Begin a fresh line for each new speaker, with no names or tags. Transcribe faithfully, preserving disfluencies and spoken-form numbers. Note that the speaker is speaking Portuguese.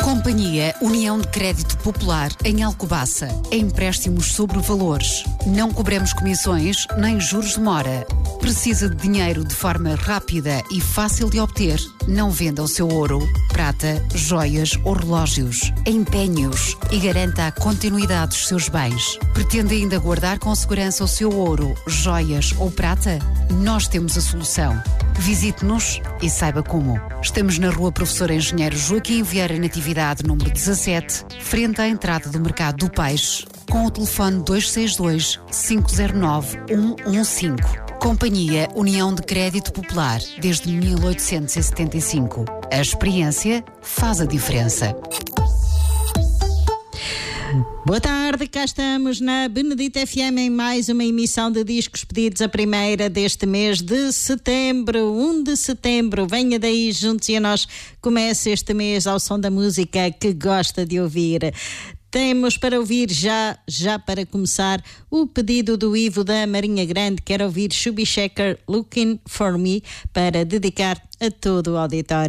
Companhia União de Crédito Popular em Alcobaça. Empréstimos sobre valores. Não cobramos comissões nem juros de mora. Precisa de dinheiro de forma rápida e fácil de obter? Não venda o seu ouro, prata, joias ou relógios. Empenhe-os e garanta a continuidade dos seus bens. Pretende ainda guardar com segurança o seu ouro, joias ou prata? Nós temos a solução. Visite-nos e saiba como. Estamos na Rua Professor Engenheiro Joaquim Vieira Natividade, número dezassete, frente à entrada do Mercado do Peixe, com o telefone dois seis dois, cinco zero nove, um um cinco. Companhia União de Crédito Popular, desde mil oitocentos e setenta e cinco. A experiência faz a diferença.
Boa tarde, cá estamos na Benedita F M em mais uma emissão de Discos Pedidos, a primeira deste mês de setembro, primeiro de setembro. Venha daí juntos e a nós começa este mês ao som da música que gosta de ouvir. Temos para ouvir já, já para começar, o pedido do Ivo da Marinha Grande. Quero ouvir Chubby Checker Looking for Me para dedicar a todo o auditório.